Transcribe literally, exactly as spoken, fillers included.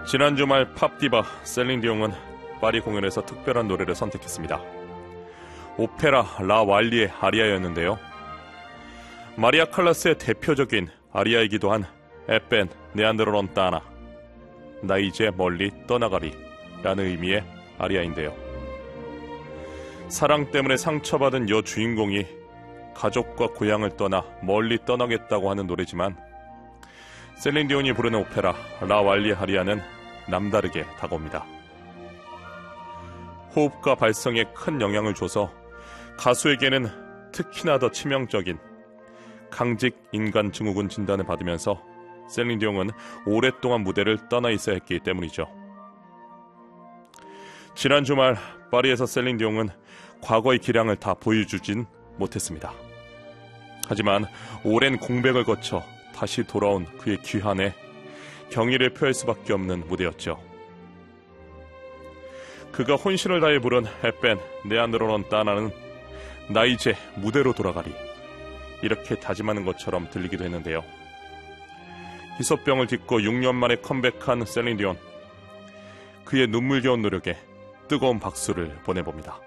지난 주말 팝디바 셀린 디옹은 파리 공연에서 특별한 노래를 선택했습니다. 오페라 라 왈리의 아리아였는데요. 마리아 칼라스의 대표적인 아리아이기도 한 에펜 네안드로론따나, 나 이제 멀리 떠나가리 라는 의미의 아리아인데요. 사랑 때문에 상처받은 여주인공이 가족과 고향을 떠나 멀리 떠나겠다고 하는 노래지만, 셀린 디온이 부르는 오페라 라 왈리의 아리아는 남다르게 다가옵니다. 호흡과 발성에 큰 영향을 줘서 가수에게는 특히나 더 치명적인 강직 인간 증후군 진단을 받으면서 셀린 디옹은 오랫동안 무대를 떠나 있어야 했기 때문이죠. 지난 주말 파리에서 셀린 디옹은 과거의 기량을 다 보여주진 못했습니다. 하지만 오랜 공백을 거쳐 다시 돌아온 그의 귀환에 경의를 표할 수밖에 없는 무대였죠. 그가 혼신을 다해 부른 에펜 네안드로론따나는 나 이제 무대로 돌아가리, 이렇게 다짐하는 것처럼 들리기도 했는데요. 희소병을 딛고 육 년 만에 컴백한 셀린 디온, 그의 눈물겨운 노력에 뜨거운 박수를 보내봅니다.